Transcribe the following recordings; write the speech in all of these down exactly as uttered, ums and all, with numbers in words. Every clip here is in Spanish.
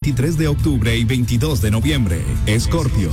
veintitrés de octubre y veintidós de noviembre. Escorpio.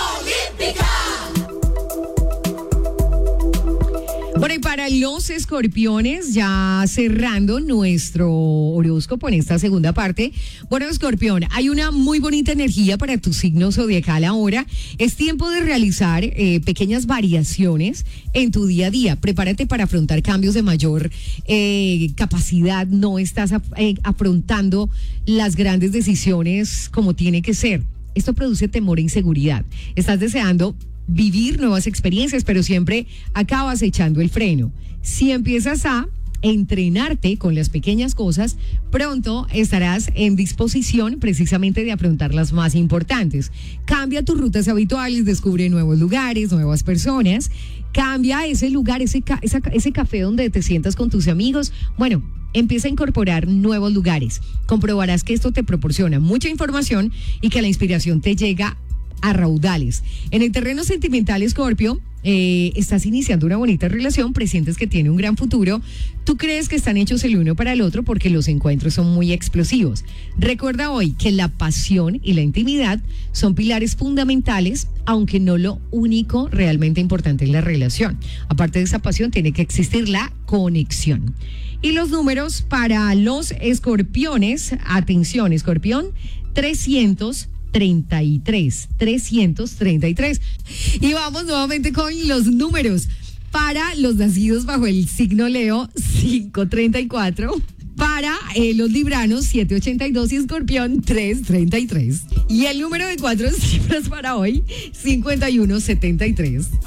Bueno, y para los escorpiones, ya cerrando nuestro horóscopo en esta segunda parte. Bueno, escorpión, hay una muy bonita energía para tu signo zodiacal ahora. Es tiempo de realizar eh, pequeñas variaciones en tu día a día. Prepárate para afrontar cambios de mayor eh, capacidad. No estás af- eh, afrontando las grandes decisiones como tiene que ser. Esto produce temor e inseguridad. Estás deseando vivir nuevas experiencias, pero siempre acabas echando el freno. Si empiezas a entrenarte con las pequeñas cosas, pronto estarás en disposición precisamente de afrontar las más importantes. Cambia tus rutas habituales, descubre nuevos lugares, nuevas personas. Cambia ese lugar, ese, ca- esa- ese café donde te sientas con tus amigos. Bueno, empieza a incorporar nuevos lugares. Comprobarás que esto te proporciona mucha información y que la inspiración te llega a raudales. En el terreno sentimental, Escorpio, eh, estás iniciando una bonita relación, presientes que tiene un gran futuro. Tú crees que están hechos el uno para el otro porque los encuentros son muy explosivos. Recuerda hoy que la pasión y la intimidad son pilares fundamentales, aunque no lo único realmente importante en la relación. Aparte de esa pasión, tiene que existir la conexión. Y los números para los escorpiones, atención, escorpión, trescientos treinta y tres, trescientos treinta y tres. Y vamos nuevamente con los números para los nacidos bajo el signo Leo, quinientos treinta y cuatro. Para eh, los libranos, setecientos ochenta y dos, y escorpión, trescientos treinta y tres. Y el número de cuatro cifras para hoy, cincuenta y uno setenta y tres.